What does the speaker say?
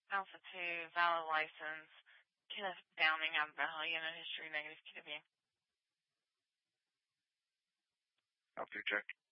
Alpha 2, valid license, Kenneth Downing, Alabama, history, negative QW. Alpha check.